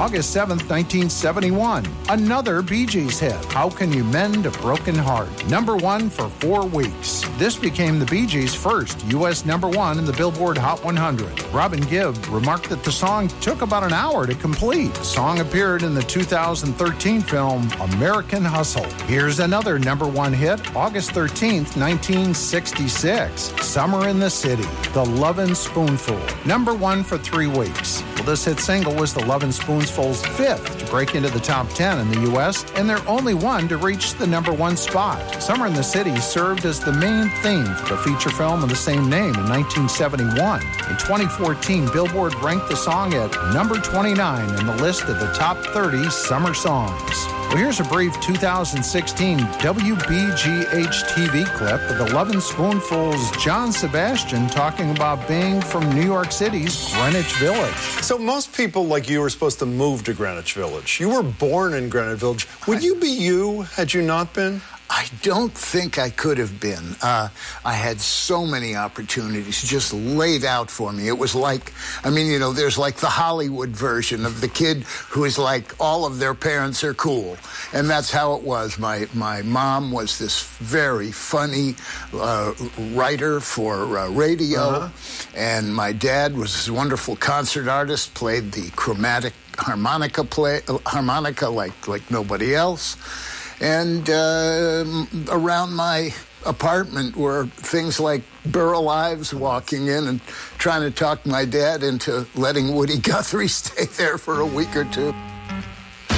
August 7th, 1971. Another Bee Gees hit, How Can You Mend a Broken Heart? Number 1 for 4 weeks. This became the Bee Gees' first U.S. number 1 in the Billboard Hot 100. Robin Gibb remarked that the song took about an hour to complete. The song appeared in the 2013 film American Hustle. Here's another number 1 hit, August 13th, 1966. Summer in the City, The Lovin' Spoonful. Number 1 for 3 weeks. Well, this hit single was the Lovin' Spoonful's 5th to break into the top 10 in the U.S., and their only one to reach the number 1 spot. Summer in the City served as the main theme for the feature film of the same name in 1971. In 2014, Billboard ranked the song at number 29 in the list of the top 30 summer songs. Well, here's a brief 2016 WBGH TV clip of the Lovin' Spoonful's John Sebastian talking about being from New York City's Greenwich Village. So most people like you are supposed to move to Greenwich Village. You were born in Greenwich Village. Would you be you had you not been? I don't think I could have been. I had so many opportunities just laid out for me. It was like, there's like the Hollywood version of the kid who is like, all of their parents are cool. And that's how it was. My mom was this very funny writer for radio. And my dad was this wonderful concert artist, played the chromatic harmonica like nobody else. And around my apartment were things like Burl Ives walking in and trying to talk my dad into letting Woody Guthrie stay there for a week or two.